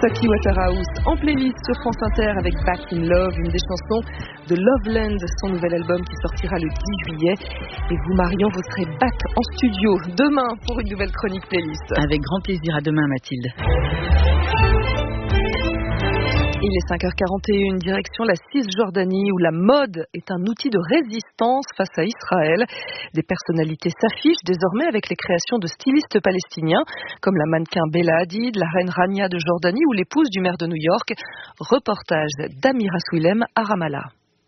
Saki Waterhouse en playlist sur France Inter avec Back in Love, une des chansons de Loveland, son nouvel album qui sortira le 10 juillet. Et vous, Marion, vous serez back en studio demain pour une nouvelle chronique playlist. Avec grand plaisir, à demain Mathilde. Il est 5h41, direction la Cisjordanie où la mode est un outil de résistance face à Israël. Des personnalités s'affichent désormais avec les créations de stylistes palestiniens comme la mannequin Bella Hadid, la reine Rania de Jordanie ou l'épouse du maire de New York. Reportage d'Amira Swilem à Ramallah.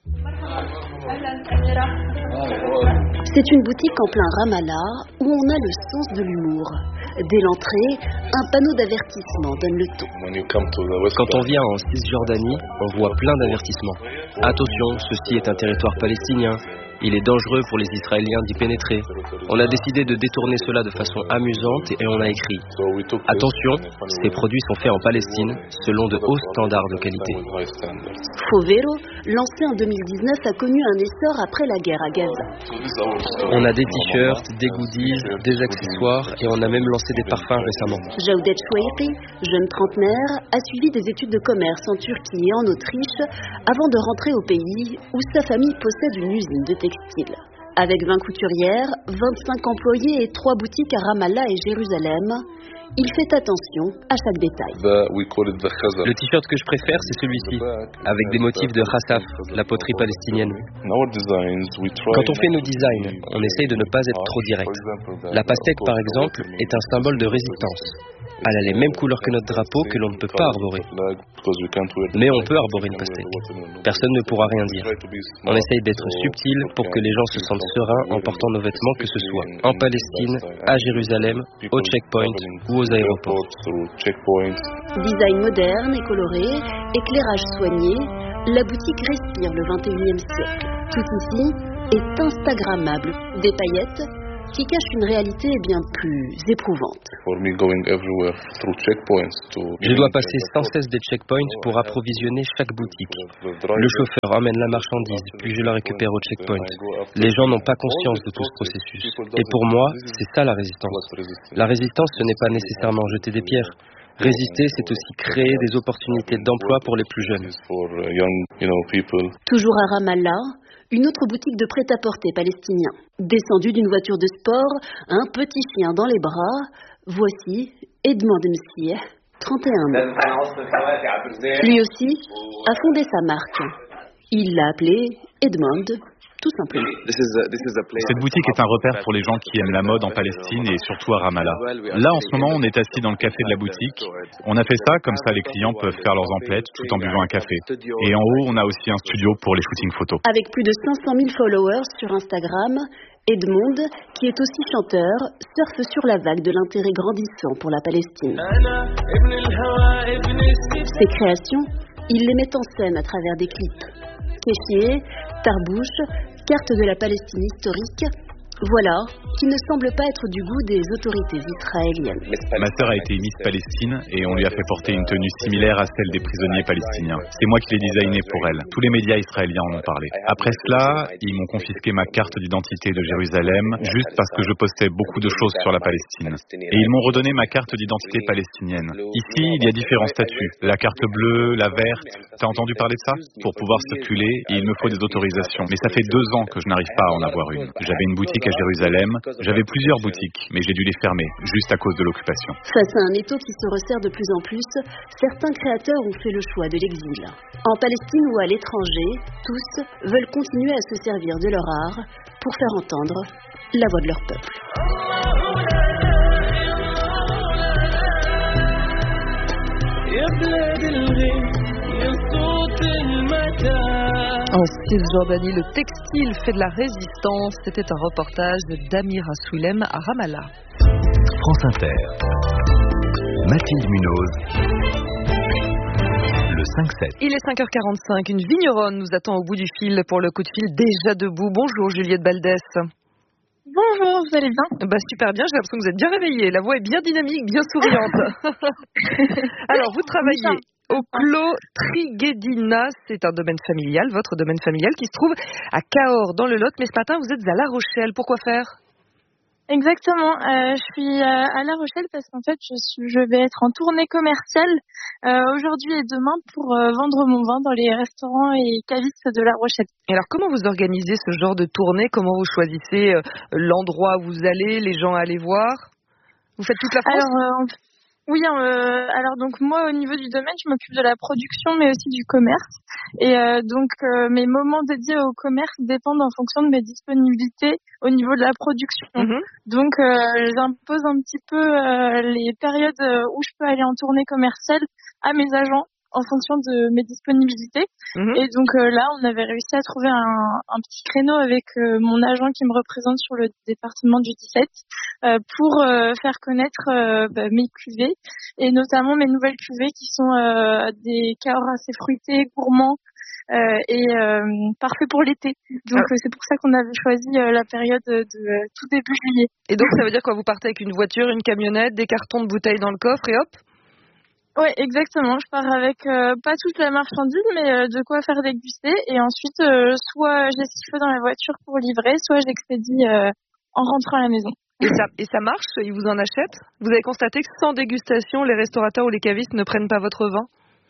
C'est une boutique en plein Ramallah où on a le sens de l'humour. Dès l'entrée, un panneau d'avertissement donne le ton. Quand on vient en Cisjordanie, on voit plein d'avertissements. Attention, ceci est un territoire palestinien. Il est dangereux pour les Israéliens d'y pénétrer. On a décidé de détourner cela de façon amusante et on a écrit « Attention, ces produits sont faits en Palestine selon de hauts standards de qualité ». Fovero, lancé en 2019, a connu un essor après la guerre à Gaza. On a des t-shirts, des goodies, des accessoires et on a même lancé des parfums récemment. Jawdet Chouairi, jeune trentenaire, a suivi des études de commerce en Turquie et en Autriche avant de rentrer au pays où sa famille possède une usine de textile. Avec 20 couturières, 25 employés et 3 boutiques à Ramallah et Jérusalem, il fait attention à chaque détail. Le t-shirt que je préfère, c'est celui-ci, avec des motifs de Khassaf, la poterie palestinienne. Quand on fait nos designs, on essaye de ne pas être trop direct. La pastèque, par exemple, est un symbole de résistance. Elle a les mêmes couleurs que notre drapeau que l'on ne peut pas arborer. Mais on peut arborer une pastèque. Personne ne pourra rien dire. On essaye d'être subtil pour que les gens se sentent sereins en portant nos vêtements, que ce soit en Palestine, à Jérusalem, au checkpoint ou aux aéroports. Design moderne et coloré, éclairage soigné, la boutique respire le 21e siècle. Tout ici est instagrammable. Des paillettes qui cache une réalité bien plus éprouvante. Je dois passer sans cesse des checkpoints pour approvisionner chaque boutique. Le chauffeur emmène la marchandise, puis je la récupère au checkpoint. Les gens n'ont pas conscience de tout ce processus. Et pour moi, c'est ça la résistance. La résistance, ce n'est pas nécessairement jeter des pierres. Résister, c'est aussi créer des opportunités d'emploi pour les plus jeunes. Toujours à Ramallah, une autre boutique de prêt-à-porter palestinien. Descendu d'une voiture de sport, un petit chien dans les bras, voici Edmond Messier, 31 ans. Lui aussi a fondé sa marque. Il l'a appelé Edmond, tout simplement. Cette boutique est un repère pour les gens qui aiment la mode en Palestine et surtout à Ramallah. Là, en ce moment, on est assis dans le café de la boutique. On a fait ça, comme ça les clients peuvent faire leurs emplettes tout en buvant un café. Et en haut, on a aussi un studio pour les shootings photos. Avec plus de 500 000 followers sur Instagram, Edmond, qui est aussi chanteur, surfe sur la vague de l'intérêt grandissant pour la Palestine. Ses créations, il les met en scène à travers des clips. Kéchier, Tarbouche, carte de la Palestine historique, voilà, qui ne semble pas être du goût des autorités israéliennes. Ma sœur a été Miss Palestine et on lui a fait porter une tenue similaire à celle des prisonniers palestiniens. C'est moi qui l'ai designée pour elle. Tous les médias israéliens en ont parlé. Après cela, ils m'ont confisqué ma carte d'identité de Jérusalem juste parce que je postais beaucoup de choses sur la Palestine. Et ils m'ont redonné ma carte d'identité palestinienne. Ici, il y a différents statuts. La carte bleue, la verte. T'as entendu parler de ça? Pour pouvoir circuler, il me faut des autorisations. Mais ça fait 2 ans que je n'arrive pas à en avoir une. J'avais une boutique à Jérusalem, j'avais plusieurs boutiques, mais j'ai dû les fermer, juste à cause de l'occupation. Face à un étau qui se resserre de plus en plus, certains créateurs ont fait le choix de l'exil. En Palestine ou à l'étranger, tous veulent continuer à se servir de leur art pour faire entendre la voix de leur peuple. En Cisjordanie, le textile fait de la résistance. C'était un reportage de Damira Swilem à Ramallah. France Inter. Mathilde Munoz. Le 5-7. Il est 5h45. Une vigneronne nous attend au bout du fil pour le coup de fil déjà debout. Bonjour Juliette Baldès. Bonjour, vous allez bien? Super bien, j'ai l'impression que vous êtes bien réveillée. La voix est bien dynamique, bien souriante. Alors, vous travaillez au Clos Triguedina, c'est un domaine familial, votre domaine familial qui se trouve à Cahors dans le Lot, mais ce matin vous êtes à La Rochelle. Pourquoi faire? Exactement. Je suis à La Rochelle parce qu'en fait, je vais être en tournée commerciale aujourd'hui et demain pour vendre mon vin dans les restaurants et cavistes de La Rochelle. Et alors, comment vous organisez ce genre de tournée? Comment vous choisissez l'endroit où vous allez, les gens à aller voir? Vous faites toute la France? Alors, oui, alors donc moi au niveau du domaine, je m'occupe de la production mais aussi du commerce et donc mes moments dédiés au commerce dépendent en fonction de mes disponibilités au niveau de la production. Donc j'impose un petit peu les périodes où je peux aller en tournée commerciale à mes agents en fonction de mes disponibilités. Et donc là, on avait réussi à trouver un petit créneau avec mon agent qui me représente sur le département du 17 pour faire connaître mes cuvées et notamment mes nouvelles cuvées qui sont des cahors assez fruités, gourmands et parfaits pour l'été. Donc c'est pour ça qu'on avait choisi la période de tout début juillet. Et donc ça veut dire quoi? Vous partez avec une voiture, une camionnette, des cartons de bouteilles dans le coffre et hop? Ouais, exactement. Je pars avec pas toute la marchandise, mais de quoi faire déguster. Et ensuite, soit j'ai ce qu'il faut dans la voiture pour livrer, soit j'expédie en rentrant à la maison. Et ça marche? Ils vous en achètent? Vous avez constaté que sans dégustation, les restaurateurs ou les cavistes ne prennent pas votre vin?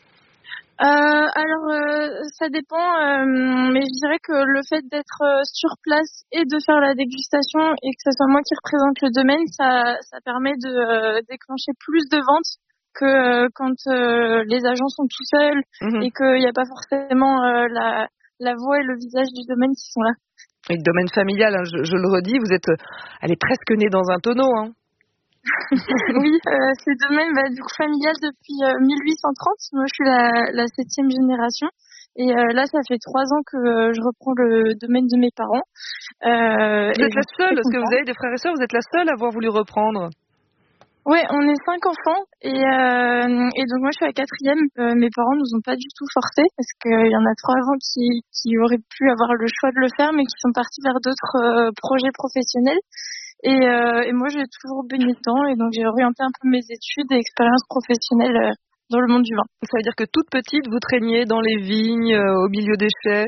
Alors, ça dépend, mais je dirais que le fait d'être sur place et de faire la dégustation et que ce soit moi qui représente le domaine, ça permet de déclencher plus de ventes que quand les agents sont tout seuls et qu'il n'y a pas forcément la voix et le visage du domaine qui sont là. Et le domaine familial, hein, je le redis, elle est presque née dans un tonneau. Hein. Oui, c'est le domaine du coup familial depuis 1830. Moi, je suis la 7e génération. Et là, ça fait 3 ans que je reprends le domaine de mes parents. Vous êtes la seule, est-ce que vous avez des frères et sœurs? Vous êtes la seule à avoir voulu reprendre? Ouais, on est 5 enfants et donc moi je suis la 4e. Mes parents nous ont pas du tout forcé parce qu'il y en a 3 avant qui auraient pu avoir le choix de le faire mais qui sont partis vers d'autres projets professionnels et moi j'ai toujours baigné dedans et donc j'ai orienté un peu mes études et expériences professionnelles dans le monde du vin. Ça veut dire que toute petite vous traîniez dans les vignes, au milieu des chais?